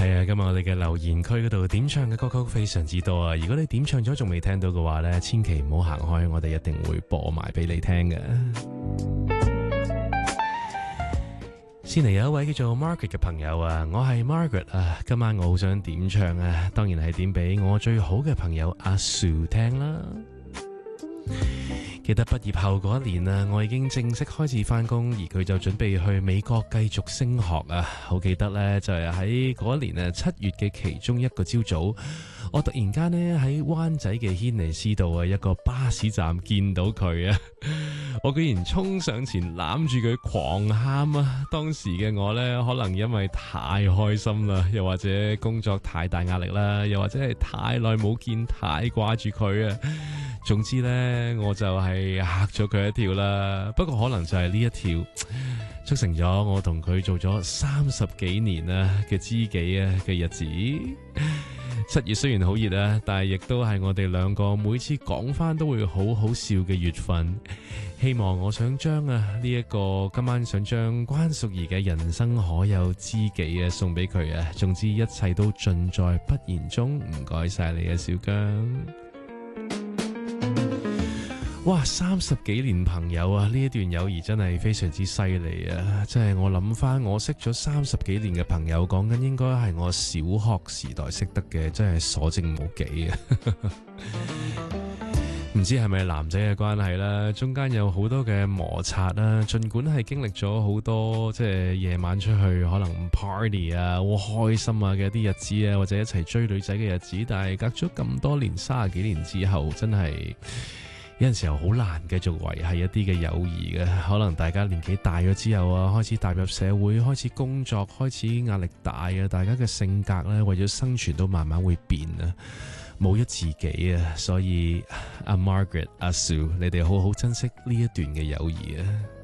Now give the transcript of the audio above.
係啊，今日我哋嘅留言區嗰度點唱嘅歌曲非常之多啊！如果你點唱咗仲未聽到嘅話呢，千祈唔好行開，我哋一定會播埋俾你聽嘅。先嚟有一位叫做 Margaret 嘅朋友啊，我係 Margaret 啊，今晚我好想點唱啊，當然係點俾我最好嘅朋友阿 Sue 聽啦。記得畢業後嗰一年啊，我已經正式開始返工，而佢就準備去美國繼續升學啊。好記得呢，就係喺嗰一年7月嘅其中一個朝早，我突然間呢喺灣仔嘅軒尼詩道啊一個巴士站見到佢啊，我居然衝上前攬住佢狂喊啊！當時嘅我呢，可能因為太開心啦，又或者工作太大壓力啦，又或者係太耐冇見，太掛住佢啊。總之呢，我就係嚇咗佢一跳啦。不過可能就係呢一跳，促成咗我同佢做咗30幾年啊嘅知己啊嘅日子。7月雖然好熱啊，但係亦都係我哋兩個每次講返都會好好笑嘅月份。希望我想將呢一個今晚想將關淑怡嘅人生可有知己送俾佢啊。總之一切都盡在不言中。唔該晒你啊，小姜。哇，30幾年朋友啊，呢一段友誼真係非常之犀利啊！即係我諗翻，我識咗30幾年嘅朋友，講緊應該係我小學時代識得嘅，真係所剩無幾啊！唔知係咪男仔嘅關係啦，中間有好多嘅摩擦啦，盡管係經歷咗好多即係夜晚出去可能 party 啊，好開心啊嘅一啲日子啊，或者一齊追女仔嘅日子，但係隔咗咁多年，30幾年之後，真係有陣時候好難繼續維繫一啲嘅友誼嘅。可能大家年紀大咗之後啊，開始踏入社會，開始工作，開始壓力大啊，大家嘅性格咧為咗生存都慢慢會變啊，冇咗自己啊。所以阿 Margaret、阿 Sue，你哋好好珍惜呢一段嘅友誼啊。